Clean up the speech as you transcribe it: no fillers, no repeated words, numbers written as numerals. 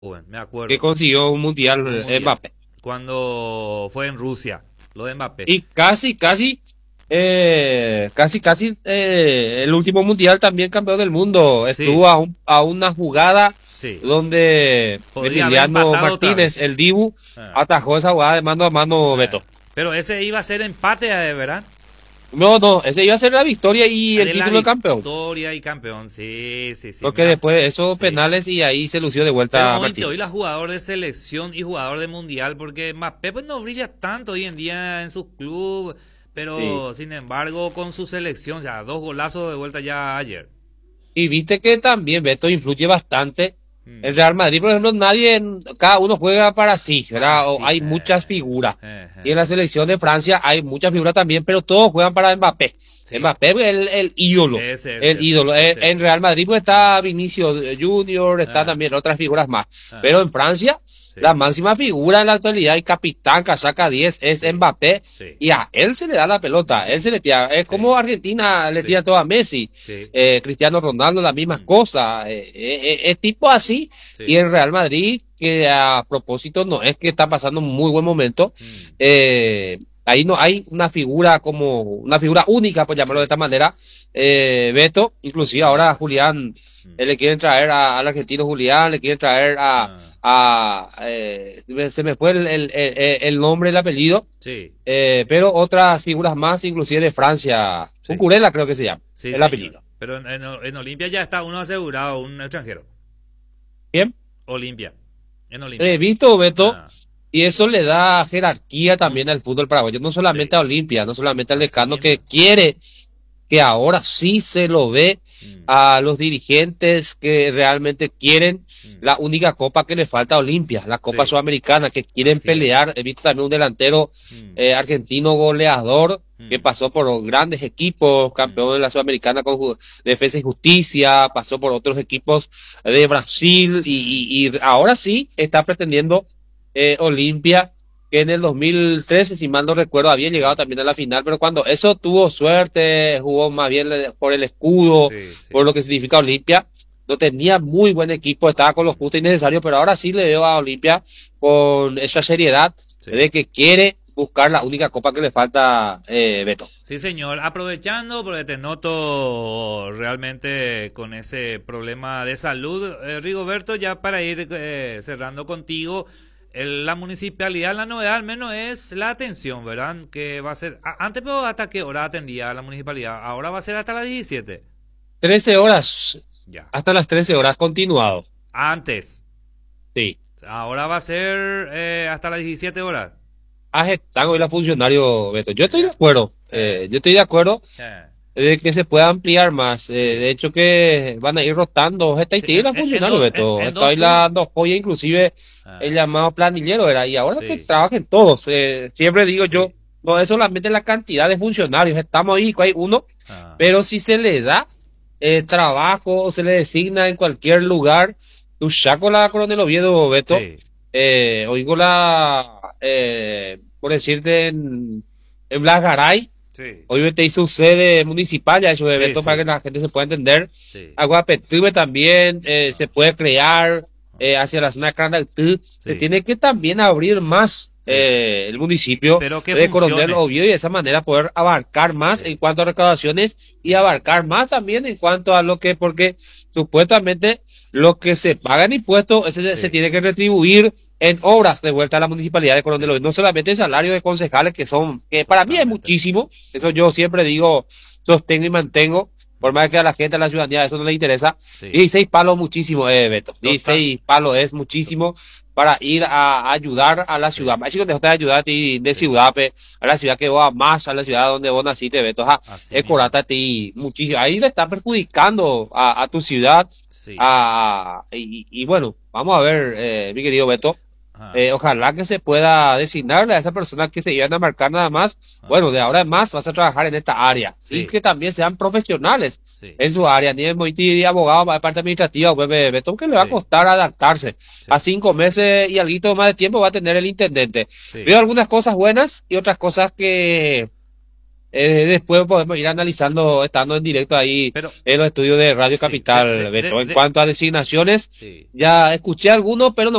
Bueno, me que acuerdo. consiguió un mundial Un mundial. Mbappé. Cuando fue en Rusia, lo de Mbappé. Y el último mundial también campeón del mundo. Sí, Estuvo a una jugada sí. donde Podría haber Emiliano empatado otra Martínez, vez. el Dibu, Ah, atajó esa jugada de mano a mano, ah. Beto. Pero ese iba a ser empate, ¿verdad? No, no, ese iba a ser la victoria y el De la título de campeón. victoria y campeón. Sí, sí, sí. Porque después esos Sí. penales y ahí se lució de Pero vuelta hoy Martínez. la jugador de selección y jugador de mundial, porque Mbappé pues, no brilla tanto hoy en día en su club, Sí. pero sin embargo con su selección, ya dos golazos de vuelta ya ayer. Y viste que también Beto influye bastante. Mm. El Real Madrid, por ejemplo, cada uno juega para sí, Para ¿verdad? O sí. hay muchas figuras. Y en la Eh. selección de Francia hay muchas figuras también, pero todos juegan para Mbappé. Sí, Mbappé es el ídolo. El ídolo. ese. En Real Madrid pues está Vinicius Junior, está Ah, también otras figuras más. ah, Pero en Francia, la sí, máxima figura en la actualidad y capitán, casaca 10 es sí, Mbappé. sí, Y a él se le da la pelota, a él se le tira. Es sí, como Argentina le tira sí, todo a Messi. sí, Cristiano Ronaldo, la misma mm, cosa. Es tipo así. Y sí, el Real Madrid, que a propósito no es que está pasando un muy buen momento, mm, ahí no hay una figura como, una figura única, por llamarlo de sí, esta manera, Beto, inclusive mm, ahora Julián, mm, le quieren traer al argentino Julián, le quieren traer ah, se me fue el nombre, el apellido, sí, pero otras figuras más, inclusive de Francia, sí, Cucurella creo que se llama, sí, el señor. apellido. Pero en Olimpia ya está uno asegurado, un extranjero. Bien, Olimpia, en Olimpia. visto, Beto. Ah, Y eso le da jerarquía un, también al fútbol paraguayo, no solamente sí, a Olimpia, no solamente al así decano que mismo. quiere que ahora sí se lo ve Mm, a los dirigentes que realmente quieren mm, la única copa que le falta a Olimpia, la Copa sí, Sudamericana, que quieren así es. pelear. He visto también un delantero Mm, argentino goleador que mm, pasó por grandes equipos, mm, campeón de la Sudamericana con Defensa y Justicia, pasó por otros equipos de Brasil mm, y ahora sí está pretendiendo Olimpia, que en el 2013, si mal no recuerdo, había llegado mm. también a la final, pero cuando eso tuvo suerte, jugó más bien por el escudo, Sí, por sí. lo que significa Olimpia, no tenía muy buen equipo, estaba con lo Mm, justo y necesario, pero ahora sí le veo a Olimpia con esa seriedad sí. de que quiere buscar la única copa que le falta, Beto. Sí, señor. Aprovechando, porque te noto realmente con ese problema de salud, Rigoberto, ya para ir cerrando contigo, la municipalidad, la novedad al menos es la atención, ¿verdad? Que va a ser, antes, pero ¿hasta qué hora atendía la municipalidad? Ahora va a ser hasta las 17. 13 horas, Ya. hasta las 13 horas continuado, Antes. sí. Ahora va a ser hasta las 17 horas. Están hoy los funcionarios, Beto. Yo estoy de Ya. acuerdo, Eh, yo estoy de acuerdo eh, de que se pueda ampliar más. sí. De hecho que van a ir rotando. Sí, Y los funcionarios, Beto. en Estoy dos turnos. dando joya, inclusive el Ah, llamado planillero era. Y ahora que sí, trabajen todos. Siempre digo yo, sí. no es solamente la cantidad de funcionarios. Estamos ahí, hay uno. Ah, Pero si se le da trabajo o se le designa en cualquier lugar, tú saco la Coronel Oviedo, Beto. sí. Oigo por decirte, en Blas Garay. Sí, Hoy te hizo sede municipal, ya hecho de sí, evento para que sí, la gente se pueda entender. sí. Aguapetube también se Ah, puede crear ah, hacia la zona de Candaltú. Se sí, tiene que también abrir más sí. el municipio Pero que de Coronel funcione. Oviedo y de esa manera poder abarcar más en Sí. cuanto a recaudaciones y Mm, abarcar más también en cuanto a lo que, porque supuestamente lo que se paga en impuestos ese se sí, tiene que retribuir en obras de vuelta a la municipalidad de Coronel sí, Oviedo, no solamente el salario de concejales que para mí es totalmente. muchísimo, eso yo siempre digo, sostengo y mantengo, por más que a la gente, a la ciudadanía, eso no le interesa. Sí, 16 palos muchísimo, Beto. total. 16 palos es to- muchísimo para ir a ayudar a la ciudad. sí, Más chicos, te ayudar a ti de sí, ciudad, a la ciudad que vos más, a la ciudad donde vos naciste, Beto. así Es mismo. corata a ti muchísimo. Ahí le está perjudicando a tu ciudad. Sí. Y bueno, vamos a ver, mi querido Beto. Ah, Ojalá que se pueda designarle a esa persona que se iban a marcar nada más. ah, Bueno, de ahora en más vas a trabajar en esta área y sí, que también sean profesionales sí, en su área, ni de abogado, de parte administrativa, pues Beto, que le va a sí, costar adaptarse. A sí, 5 meses y algo más de tiempo va a tener el intendente. sí. Veo algunas cosas buenas y otras cosas que Después podemos ir analizando, estando en directo ahí Pero, en los estudios de Radio sí, Capital, Beto. En cuanto a designaciones, sí. ya escuché algunos, pero no